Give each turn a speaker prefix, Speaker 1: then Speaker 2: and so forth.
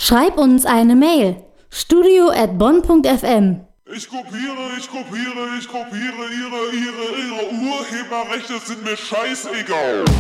Speaker 1: Schreib uns eine Mail. studio@bonn.fm.
Speaker 2: Ich kopiere ihre Urheberrechte sind mir scheißegal.